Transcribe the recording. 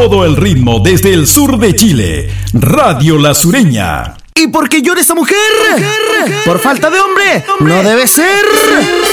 todo el ritmo desde el sur de Chile. Radio La Sureña. ¿Y por qué llora esa mujer? Por falta de hombre, no debe ser.